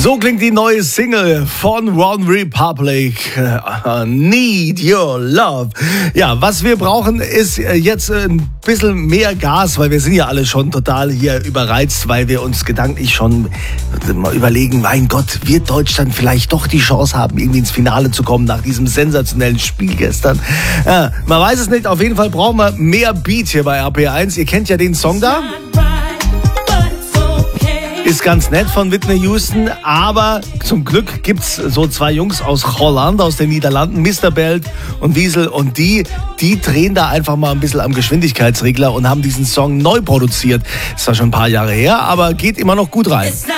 So klingt die neue Single von One Republic, Need Your Love. Ja, was wir brauchen ist jetzt ein bisschen mehr Gas, weil wir sind ja alle schon total hier überreizt, weil wir uns gedanklich schon mal überlegen, mein Gott, wird Deutschland vielleicht doch die Chance haben, irgendwie ins Finale zu kommen nach diesem sensationellen Spiel gestern? Ja, man weiß es nicht, auf jeden Fall brauchen wir mehr Beat hier bei RPR1. Ihr kennt ja den Song da. Ist ganz nett von Whitney Houston, aber zum Glück gibt's so zwei Jungs aus Holland, aus den Niederlanden, Mr. Belt und Wiesel, und die drehen da einfach mal ein bisschen am Geschwindigkeitsregler und haben diesen Song neu produziert. Ist zwar schon ein paar Jahre her, aber geht immer noch gut rein.